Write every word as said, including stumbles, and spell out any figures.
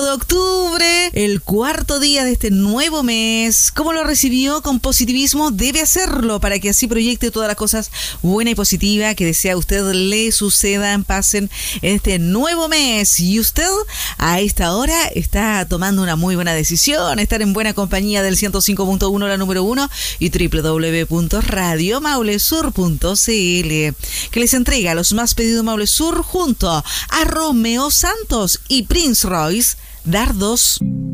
de octubre, el cuarto día de este nuevo mes. ¿Cómo lo recibió? Con positivismo. Debe hacerlo para que así proyecte todas las cosas buenas y positivas que desea usted le sucedan, pasen en este nuevo mes. Y usted a esta hora está tomando una muy buena decisión, estar en buena compañía del ciento cinco punto uno, la número uno, y doble u doble u doble u punto radio maule sur punto c l, que les entrega los más pedidos Maule Sur junto a Romeo Santos y Prince Royce, Dardos.